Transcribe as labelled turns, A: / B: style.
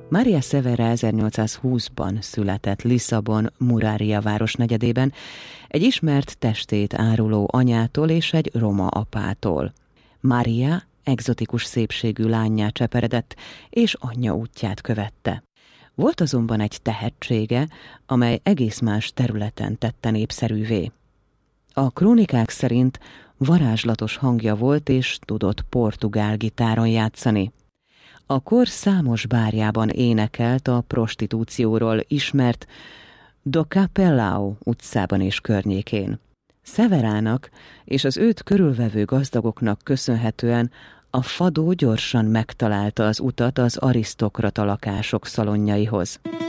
A: Maria Severa 1820-ban született Lisszabon Muraria városnegyedében egy ismert testét áruló anyától és egy roma apától. Maria egzotikus szépségű lánnyá cseperedett, és anyja útját követte. Volt azonban egy tehetsége, amely egész más területen tette népszerűvé. A krónikák szerint varázslatos hangja volt, és tudott portugál gitáron játszani. A kor számos bárjában énekelt a prostitúcióról ismert do Capelão utcában és környékén. Severának és az őt körülvevő gazdagoknak köszönhetően a fadó gyorsan megtalálta az utat az arisztokrata lakások szalonjaihoz.